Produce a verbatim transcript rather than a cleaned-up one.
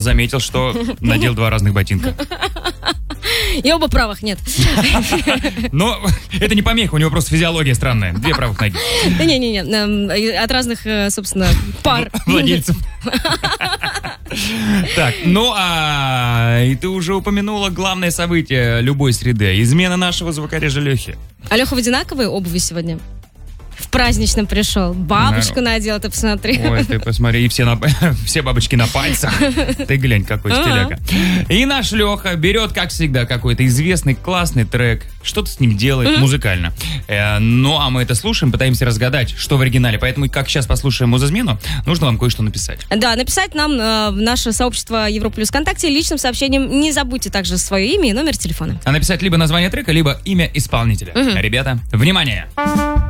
заметил, что надел два разных ботинка. И оба правых, нет. Но это не помеха, у него просто физиология странная. Две правых ноги. Да не-не-не, от разных, собственно, пар. Владельцев. Так, ну а и ты уже упомянула главное событие любой среды. Измена нашего звукорежа Лехи. А Леха в одинаковой обуви сегодня? В праздничном пришел. Бабочку Наверное. надел, ты посмотри. Ой, ты посмотри, и все, на, все бабочки на пальцах. Ты глянь, какой стиляка. И наш Леха берет, как всегда, какой-то известный классный трек, что-то с ним делает музыкально. Э, ну, а мы это слушаем, пытаемся разгадать, что в оригинале. Поэтому, как сейчас послушаем «Музызмену», нужно вам кое-что написать. Да, написать нам э, в наше сообщество Европлюс ВКонтакте личным сообщением. Не забудьте также свое имя и номер телефона. А написать либо название трека, либо имя исполнителя. Мгм. Ребята, внимание!